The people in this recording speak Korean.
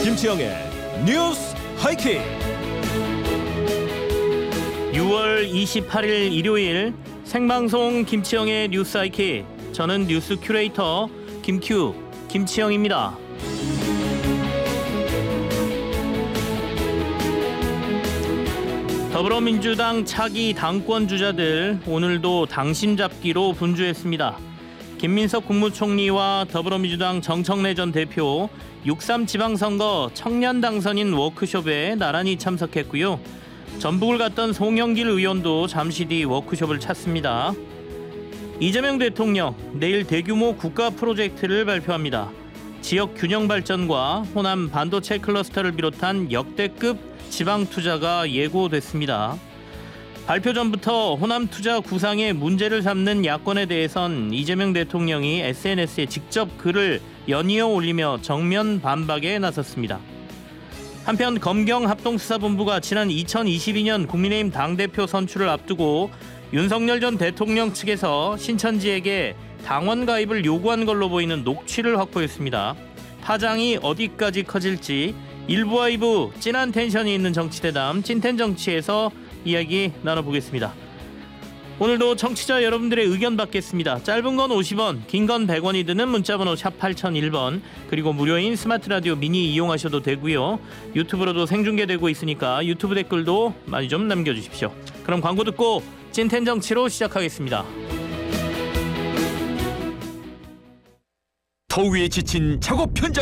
김치영의 뉴스 하이킥. 6월 28일 일요일 생방송 김치영의 뉴스 하이킥. 저는 뉴스 큐레이터 김치영입니다. 더불어민주당 차기 당권 주자들 오늘도 당심 잡기로 분주했습니다. 김민석 국무총리와 더불어민주당 정청래 전 대표 6.3 지방선거 청년 당선인 워크숍에 나란히 참석했고요. 전북을 갔던 송영길 의원도 잠시 뒤 워크숍을 찾습니다. 이재명 대통령 내일 대규모 국가 프로젝트를 발표합니다. 지역 균형 발전과 호남 반도체 클러스터를 비롯한 역대급 지방 투자가 예고됐습니다. 발표 전부터 호남 투자 구상의 문제를 삼는 야권에 대해선 이재명 대통령이 SNS에 직접 글을 연이어 올리며 정면 반박에 나섰습니다. 한편 검경합동수사본부가 지난 2022년 국민의힘 당대표 선출을 앞두고 윤석열 전 대통령 측에서 신천지에게 당원 가입을 요구한 걸로 보이는 녹취를 확보했습니다. 파장이 어디까지 커질지 일부와 2부 찐한 텐션이 있는 정치대담 찐텐정치에서 이야기 나눠보겠습니다. 오늘도 청취자 여러분들의 의견 받겠습니다. 짧은 건 50원, 긴 건 100원이 드는 문자번호 샵 8001번, 그리고 무료인 스마트 라디오 미니 이용하셔도 되고요. 유튜브로도 생중계되고 있으니까 유튜브 댓글도 많이 좀 남겨주십시오. 그럼 광고 듣고 찐텐정치로 시작하겠습니다. 더위에 지친 작업 현장